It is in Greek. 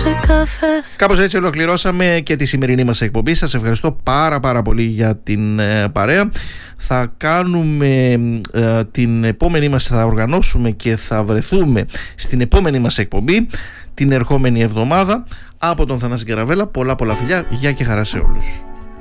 Κάπως έτσι ολοκληρώσαμε και τη σημερινή μας εκπομπή. Σας ευχαριστώ πάρα πολύ για την παρέα. Θα κάνουμε την επόμενη μας, θα οργανώσουμε και θα βρεθούμε στην επόμενη μας εκπομπή την ερχόμενη εβδομάδα. Από τον Θανάση Κεραβέλα, πολλά φιλιά, γεια και χαρά σε όλους.